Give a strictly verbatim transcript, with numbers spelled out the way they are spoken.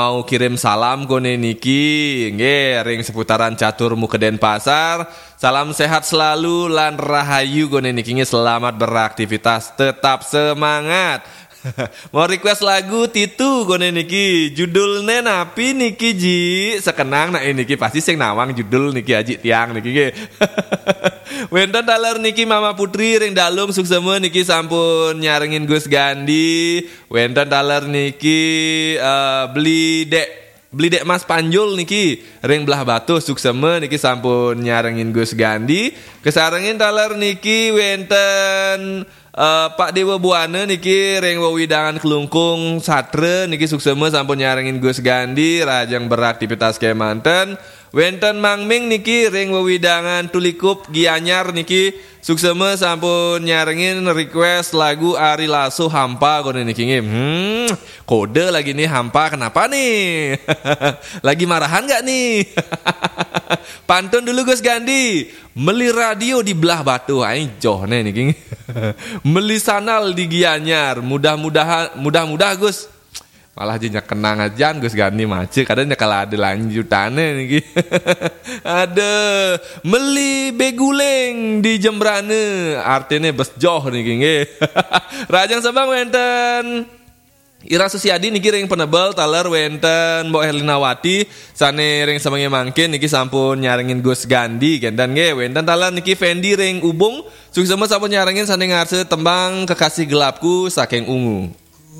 Mau kirim salam gone niki nggih ring seputaran catur muka Denpasar. Salam sehat selalu lan rahayu gone niki nggih, selamat beraktivitas, tetap semangat. Mau request lagu Titu gone niki, judulnya napi niki ji sekenang nak niki pasti sing nawang judul niki aji tiang niki nggih. Wenten taler niki Mama Putri ring dalem suksema niki sampun nyarengin Gus Gandhi. Wenten taler niki uh, beli dek beli dek Mas Panjul niki ring belah batu suksema niki sampun nyarengin Gus Gandhi. Kesarengin taler niki wenten Uh, Pak Dewa Buana niki ring wewidangan Kelungkung Satre niki suksema sampun nyarengin Gus Gandhi rajang beraktivitas kemanten. Wenten Mang Ming niki ring wewidangan Tulikup Gianyar niki suksema sampun nyarengin request lagu Ari Lasso Hampa kono niki nggih. Hmm, kode lagi nih Hampa kenapa nih? Lagi marahan gak nih? Pantun dulu Gus Gandhi. Meli radio di belah batu aing johne niki. Meli sanal di Gianyar. Mudah-mudahan mudah-mudah Gus. Malah aja kenang aja Gus Gandhi macet kadang kalau ada lanjutannya niki. Ada meli beguleng di Jembrane artinya bes joh niki nggih. Rajang Sabang wenten Ira Susiadi niki ring penebel taler wenten Mbok Herlinawati sane ring semange mangkin niki sampun nyarengin Gus Gandhi kendan nggih. Wenten taler niki Fendi ring Ubung suksema sampun nyarengin sane ngarse tembang Kekasih Gelapku saking ungu.